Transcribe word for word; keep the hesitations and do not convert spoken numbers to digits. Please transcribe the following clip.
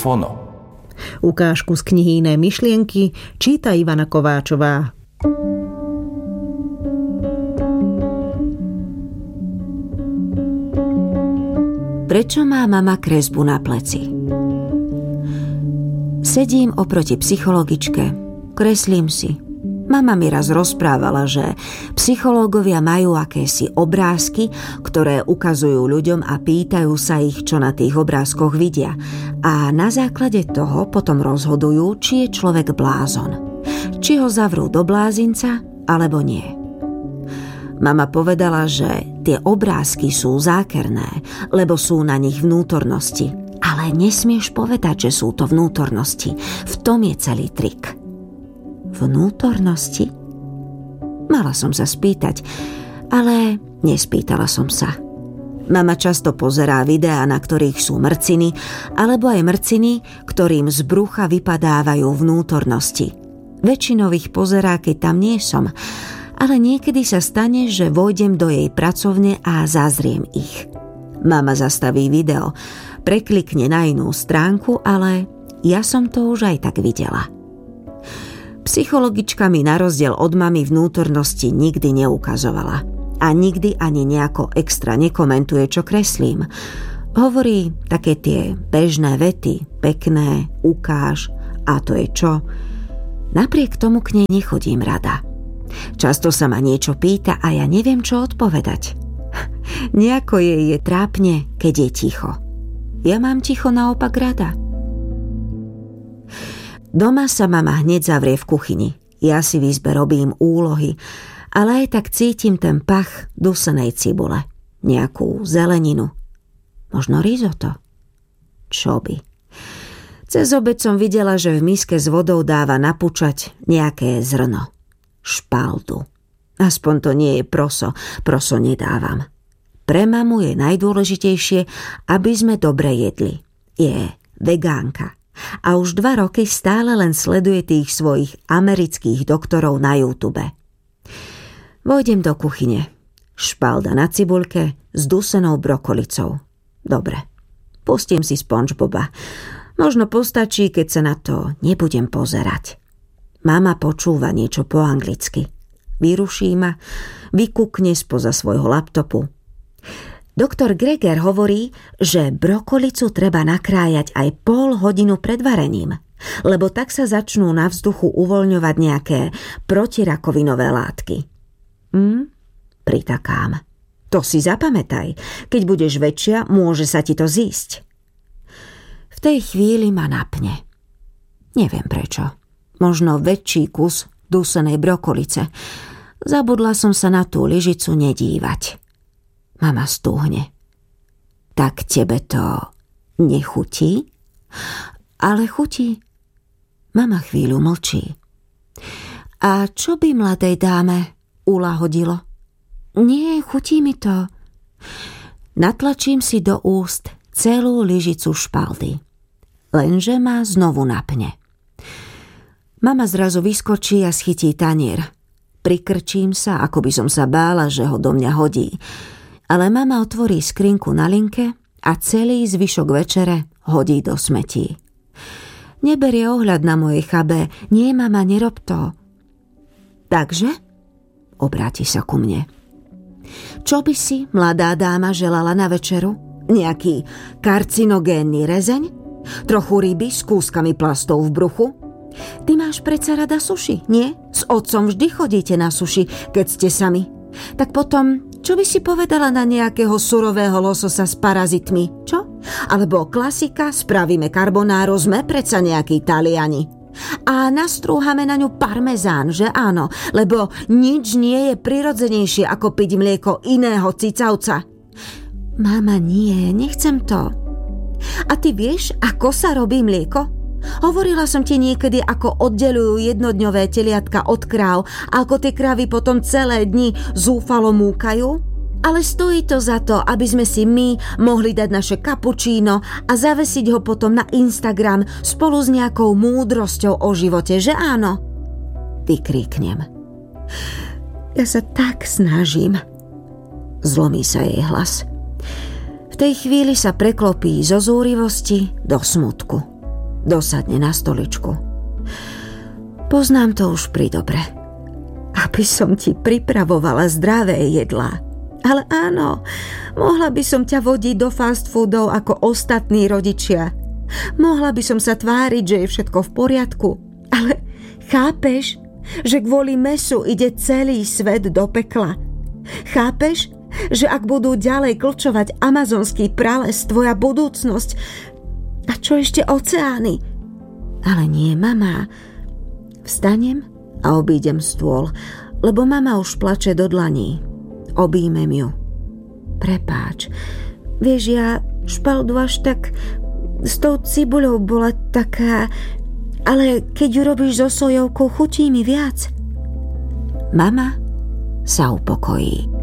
Fono. Ukážku z knihy Iné myšlienky číta Ivana Kováčová. Prečo má mama kresbu na pleci? Sedím oproti psychologičke, kreslím si. Mama mi raz rozprávala, že psychológovia majú akési obrázky, ktoré ukazujú ľuďom a pýtajú sa ich, čo na tých obrázkoch vidia. A na základe toho potom rozhodujú, či je človek blázon. Či ho zavrú do blázinca, alebo nie. Mama povedala, že tie obrázky sú zákerné, lebo sú na nich vnútornosti. Ale nesmieš povedať, že sú to vnútornosti. V tom je celý trik. Vnútornosti? Mala som sa spýtať, ale nespýtala som sa. Mama často pozerá videá, na ktorých sú mrciny, alebo aj mrciny, ktorým z brucha vypadávajú vnútornosti. Väčšinou ich pozerá, keď tam nie som, ale niekedy sa stane, že vojdem do jej pracovne a zazriem ich. Mama zastaví video, preklikne na inú stránku, ale ja som to už aj tak videla. Psychologička mi na rozdiel od mamy vnútornosti nikdy neukazovala a nikdy ani nejako extra nekomentuje, čo kreslím. Hovorí také tie bežné vety, pekné, ukáž, a to je čo. Napriek tomu k nej nechodím rada. Často sa ma niečo pýta a ja neviem, čo odpovedať. Nejako jej je trápne, keď je ticho. Ja mám ticho naopak rada. Doma sa mama hneď zavrie v kuchyni. Ja si v izbe robím úlohy, ale aj tak cítim ten pach dusenej cibule. Nejakú zeleninu. Možno risotto. Čo by? Cez obed som videla, že v miske s vodou dáva napučať nejaké zrno. Špaldu. Aspoň to nie je proso. Proso nedávam. Pre mamu je najdôležitejšie, aby sme dobre jedli. Je vegánka. A už dva roky stále len sleduje tých svojich amerických doktorov na YouTube. Vojdem do kuchyne. Špalda na cibuľke s dusenou brokolicou. Dobre. Pustím si SpongeBoba. Možno postačí, keď sa na to nebudem pozerať. Mama počúva niečo po anglicky. Vyruší ma, vykúkne spoza svojho laptopu. Doktor Greger hovorí, že brokolicu treba nakrájať aj pol hodinu pred varením, lebo tak sa začnú na vzduchu uvoľňovať nejaké protirakovinové látky. Hm? Pritakám. To si zapamätaj. Keď budeš väčšia, môže sa ti to zísť. V tej chvíli ma napne. Neviem prečo. Možno väčší kus dusenej brokolice. Zabudla som sa na tú lyžicu nedívať. Mama stúhne. Tak tebe to nechutí? Ale chutí. Mama chvíľu mlčí. A čo by mladej dáme uľahodilo? Nie, chutí mi to. Natlačím si do úst celú lyžicu špaldy. Lenže ma znovu napne. Mama zrazu vyskočí a schytí tanier. Prikrčím sa, ako by som sa bála, že ho do mňa hodí. Ale mama otvorí skrinku na linke a celý zvyšok večere hodí do smetí. Neberie ohľad na moje chabe. Nie, mama, nerob to. Takže? Obráti sa ku mne. Čo by si, mladá dáma, želala na večeru? Nejaký karcinogénny rezeň? Trochu ryby s kúskami plastov v bruchu? Ty máš predsa rada suši, nie? S otcom vždy chodíte na suši, keď ste sami. Tak potom, čo by si povedala na nejakého surového lososa s parazitmi, čo? Alebo klasika, spravíme carbonaro, sme predsa nejakí Taliani. A nastrúhame na ňu parmezán, že áno? Lebo nič nie je prirodzenejšie, ako piť mlieko iného cicavca. Mama, nie, nechcem to. A ty vieš, ako sa robí mlieko? Hovorila som ti niekedy, ako oddelujú jednodňové teliatka od kráv a ako tie krávy potom celé dni zúfalo múkajú? Ale stojí to za to, aby sme si my mohli dať naše kapučíno a zavesiť ho potom na Instagram spolu s nejakou múdrosťou o živote, že áno? Vykríknem. Ja sa tak snažím. Zlomí sa jej hlas. V tej chvíli sa preklopí zo zúrivosti do smutku. Dosadne na stoličku. Poznám to už pridobre. Aby som ti pripravovala zdravé jedlá. Ale áno, mohla by som ťa vodiť do fast foodov ako ostatní rodičia. Mohla by som sa tváriť, že je všetko v poriadku. Ale chápeš, že kvôli mesu ide celý svet do pekla? Chápeš, že ak budú ďalej klčovať amazonský prales, tvoja budúcnosť... A čo ešte oceány? Ale nie, mama. Vstanem a obídem stôl, lebo mama už plače do dlaní. Obímem ju. Prepáč. Vieš, ja špaldu až tak... S tou cibuľou bola taká... Ale keď ju robíš so sojovkou, chutí mi viac. Mama sa upokojí.